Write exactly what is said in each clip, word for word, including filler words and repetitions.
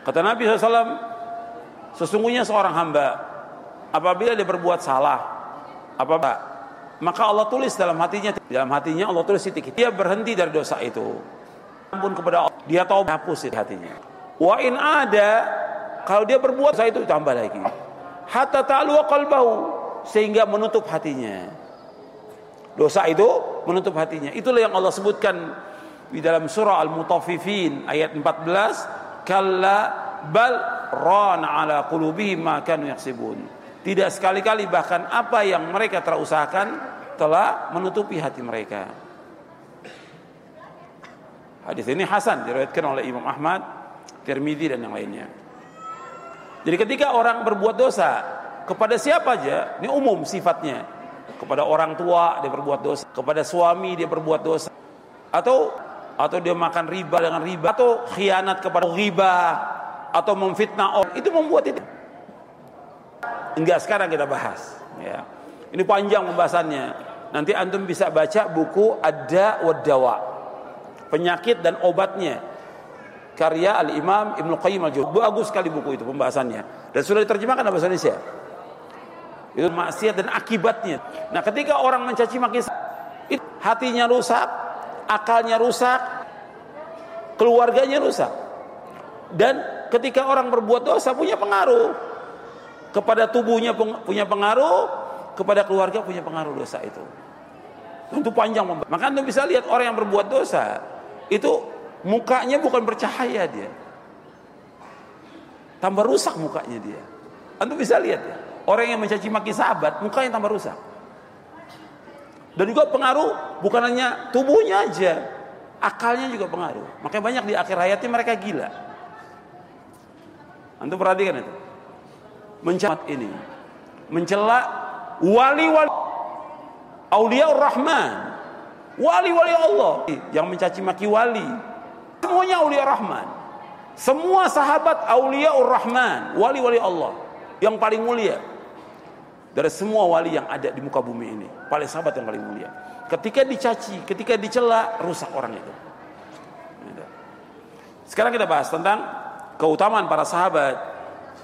Kata Nabi shallallahu alaihi wasallam, sesungguhnya seorang hamba apabila dia berbuat salah, apa maka Allah tulis dalam hatinya, dalam hatinya Allah tulis titik. Dia berhenti dari dosa itu. Ampun kepada Allah, dia tahu hapus di hatinya. Wa in ada, kalau dia berbuat dosa itu tambah lagi. Hatta ta'lu qalbahu, sehingga menutup hatinya. Dosa itu menutup hatinya. Itulah yang Allah sebutkan di dalam surah Al-Mutaffifin ayat empat belas, kalla bal rana ala qulubihim ma kanu yaksibun. Tidak sekali-kali, bahkan apa yang mereka telah usahakan telah menutupi hati mereka. Hadis ini hasan, diriwayatkan oleh Imam Ahmad, Tirmidzi dan yang lainnya. Jadi ketika orang berbuat dosa kepada siapa aja, ini umum sifatnya. Kepada orang tua dia berbuat dosa, kepada suami dia berbuat dosa, atau atau dia makan riba dengan riba, atau khianat kepada riba, atau memfitnah orang, itu membuat itu. Enggak, sekarang kita bahas ya. Ini panjang pembahasannya. Nanti antum bisa baca buku Ad-Da' wa Dawa, penyakit dan obatnya, karya Al-Imam Ibnu Qayyim Al-Jauziyah. Bagus sekali buku itu pembahasannya, dan sudah diterjemahkan dalam bahasa Indonesia. Itu maksiat dan akibatnya. Nah, ketika orang mencaci maki, hatinya rusak, akalnya rusak, keluarganya rusak. Dan ketika orang berbuat dosa punya pengaruh kepada tubuhnya, punya pengaruh kepada keluarga, punya pengaruh dosa itu. Tentu panjang. Maka Anda bisa lihat orang yang berbuat dosa itu mukanya bukan bercahaya dia, tambah rusak mukanya dia. Anda bisa lihat ya, orang yang mencaci maki sahabat mukanya tambah rusak. Dan juga pengaruh bukan hanya tubuhnya aja, akalnya juga pengaruh. Makanya banyak di akhir hayatnya mereka gila. Antum perhatikan itu. Mencatat ini, mencela wali-wali Auliaur Rahman, wali-wali Allah yang mencaci maki wali. Semuanya Auliaur Rahman. Semua sahabat Auliaur Rahman, wali-wali Allah yang paling mulia dari semua wali yang ada di muka bumi ini. Paling sahabat yang paling mulia. Ketika dicaci, ketika dicela, rusak orang itu. Sekarang kita bahas tentang keutamaan para sahabat.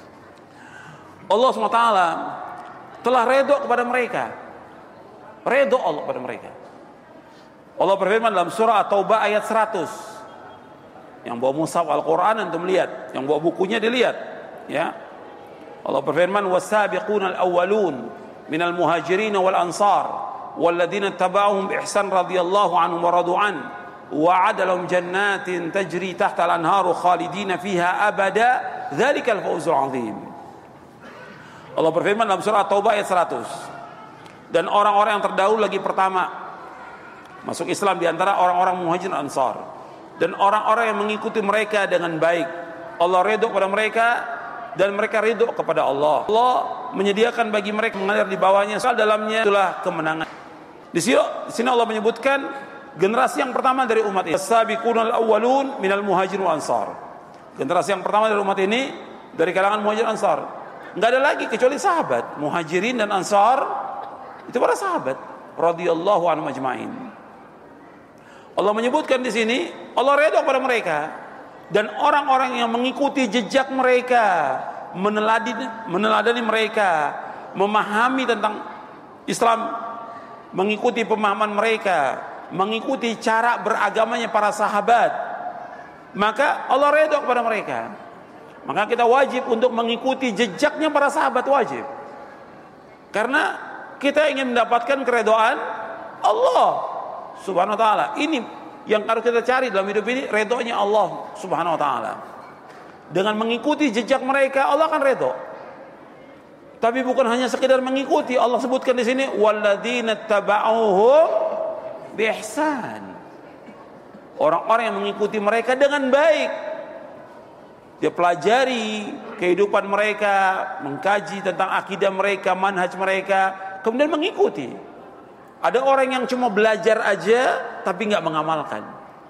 Allah subhanahu wa taala telah redha kepada mereka. Redha Allah kepada mereka. Allah berfirman dalam surah At-Taubah ayat seratus. Yang bawa mushaf Al-Qur'an antum lihat, yang bawa bukunya dilihat, ya. Allah berfirman, "Was-sabiquna al-awwalun minal muhajirin wal ansar walladzina tabauhum bi ihsan radhiyallahu anhum wa radu an wa'ada lahum jannatin tajri tahta al-anharu khalidina fiha abada dzalikal fawzul 'adzim." Allah berfirman dalam surah At-Taubah ayat seratus. Dan orang-orang yang terdahulu lagi pertama masuk Islam di antara orang-orang Muhajirin Ansar, dan orang-orang yang mengikuti mereka dengan baik, Allah ridho kepada mereka dan mereka ridho kepada Allah. Allah menyediakan bagi mereka mengalir di bawahnya, soal dalamnya itulah kemenangan. Di sini, di sini Allah menyebutkan generasi yang pertama dari umat ini, as-sabiqunal awwalun minal muhajirin wal ansar. Generasi yang pertama dari umat ini dari kalangan Muhajirin Ansar. Enggak ada lagi kecuali sahabat. Muhajirin dan Ansar itu para sahabat radhiyallahu anhum ajma'in. Allah menyebutkan di sini Allah redha kepada mereka dan orang-orang yang mengikuti jejak mereka, meneladani meneladani mereka, memahami tentang Islam, mengikuti pemahaman mereka, mengikuti cara beragamanya para sahabat, maka Allah redha kepada mereka. Maka kita wajib untuk mengikuti jejaknya para sahabat, wajib. Karena kita ingin mendapatkan keridhaan Allah Subhanahu wa taala. Ini yang harus kita cari dalam hidup ini, ridhonya Allah Subhanahu wa taala. Dengan mengikuti jejak mereka Allah akan ridho. Tapi bukan hanya sekedar mengikuti, Allah sebutkan di sini walladzina tabauhum bi ihsan. Orang-orang yang mengikuti mereka dengan baik. Dia pelajari kehidupan mereka, mengkaji tentang akidah mereka, manhaj mereka, kemudian mengikuti. Ada orang yang cuma belajar aja tapi nggak mengamalkan.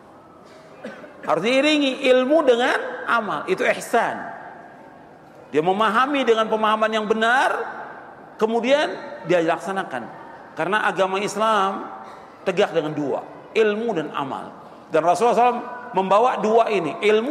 Harus diiringi ilmu dengan amal, itu ihsan. Dia memahami dengan pemahaman yang benar, kemudian dia laksanakan. Karena agama Islam tegak dengan dua, ilmu dan amal. Dan Rasulullah shallallahu alaihi wasallam membawa dua ini, ilmu